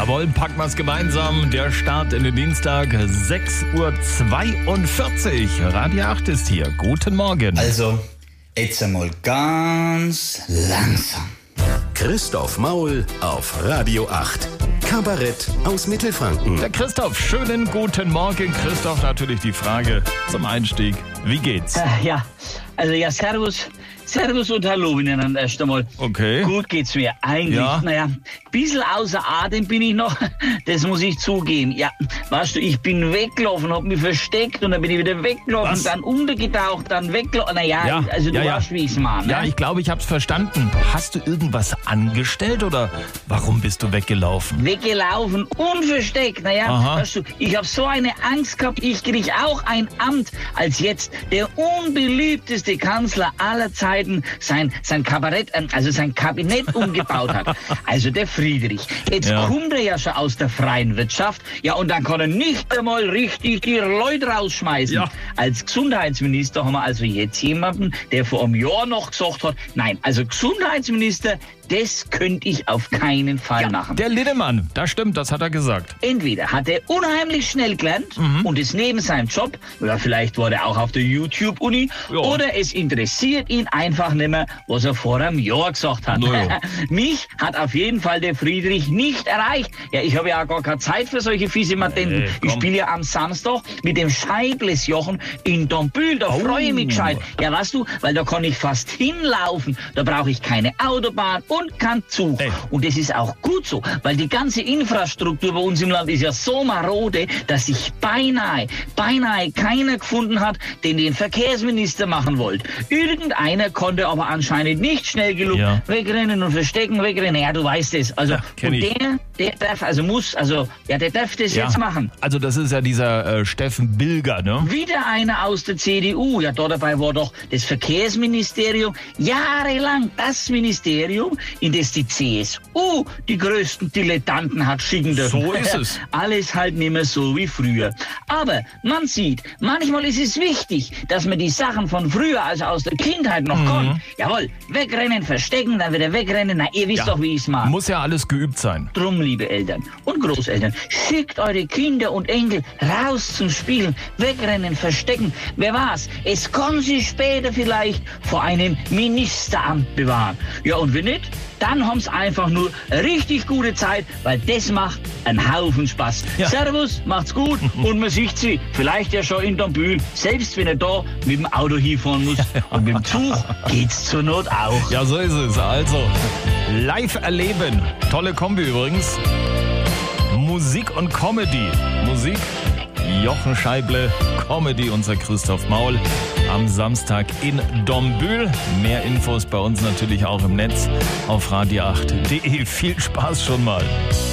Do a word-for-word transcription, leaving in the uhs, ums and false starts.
Jawohl, packen wir es gemeinsam. Der Start in den Dienstag, sechs Uhr zweiundvierzig. Radio acht ist hier. Guten Morgen. Also, jetzt einmal ganz langsam. Christoph Maul auf Radio acht. Kabarett aus Mittelfranken. Der Christoph, schönen guten Morgen. Christoph, natürlich die Frage zum Einstieg. Wie geht's? Äh, ja, also ja, servus. Servus und hallo miteinander erst einmal. Okay. Gut geht's mir eigentlich. Ja. Naja, ein bisschen außer Atem bin ich noch, das muss ich zugeben. Ja, weißt du, ich bin weggelaufen, hab mich versteckt und dann bin ich wieder weggelaufen, Was? dann untergetaucht, dann weggelaufen. Naja, Ja, also du ja, ja. weißt, wie ich's meine. Ja, ne? ich glaube, ich hab's verstanden. Hast du irgendwas angestellt oder warum bist du weggelaufen? Weggelaufen und versteckt. Naja, Aha. weißt du, ich habe so eine Angst gehabt, ich krieg auch ein Amt, als jetzt der unbeliebteste Kanzler aller Zeiten sein, sein Kabarett, ähm, also sein Kabinett umgebaut hat. Also der Friedrich. Jetzt Ja. kommt er ja schon aus der freien Wirtschaft. Ja, und dann kann er nicht einmal richtig die Leute rausschmeißen. Ja. Als Gesundheitsminister haben wir also jetzt jemanden, der vor einem Jahr noch gesagt hat, nein, also Gesundheitsminister, das könnte ich auf keinen Fall machen. Der Lindemann, das stimmt, das hat er gesagt. Entweder hat er unheimlich schnell gelernt Mhm. und ist neben seinem Job, oder vielleicht war er auch auf der YouTube-Uni, Ja. oder es interessiert ihn einfach nicht mehr, was er vor einem Jahr gesagt hat. Na ja. Mich hat auf jeden Fall der Friedrich nicht erreicht. Ja, ich habe ja auch gar keine Zeit für solche Fiesematenten. Hey, ich komm. spiele ja am Samstag mit dem Scheidlesjochen in Dombühl. Da Oh. freue ich mich gescheit. Ja, weißt du, weil da kann ich fast hinlaufen. Da brauche ich keine Autobahn und keinen Zug. Hey. Und das ist auch gut so, weil die ganze Infrastruktur bei uns im Land ist ja so marode, dass sich beinahe, beinahe keiner gefunden hat, den den Verkehrsminister machen wollte. Irgendeiner konnte aber anscheinend nicht schnell genug Ja. wegrennen und verstecken, wegrennen. Ja, du weißt es. Also, Ja, kenn und ich. der, der darf, also muss, also, ja, der darf das jetzt machen. Also das ist ja dieser äh, Steffen Bilger, ne? Wieder einer aus der C D U. Ja, da dabei war doch das Verkehrsministerium jahrelang das Ministerium, in das die C S U die größten Dilettanten hat schicken dürfen. So ist es. Alles halt nicht mehr so wie früher. Aber man sieht, manchmal ist es wichtig, dass man die Sachen von früher, also aus der Kindheit noch Mhm. kann. Jawohl, wegrennen, verstecken, dann wieder wegrennen. Na, ihr wisst Ja. doch, wie ich's mache. Muss ja alles geübt sein. Drum, liebe Eltern und Großeltern, schickt eure Kinder und Enkel raus zum Spielen, wegrennen, verstecken. Wer weiß, es kann sie später vielleicht vor einem Ministeramt bewahren. Ja, und wenn nicht, dann haben sie einfach nur eine richtig gute Zeit, weil das macht einen Haufen Spaß. Ja. Servus, macht's gut und man sieht sie vielleicht ja schon in Dombühl, selbst wenn er da mit dem Auto hinfahren muss. Und mit dem Zug geht's zur Not auch. Ja, so ist es. Also, live erleben. Tolle Kombi übrigens. Musik und Comedy. Musik, Jochen Scheible. Comedy, unser Christoph Maul. Am Samstag in Dombühl. Mehr Infos bei uns natürlich auch im Netz auf radio acht punkt de. Viel Spaß schon mal.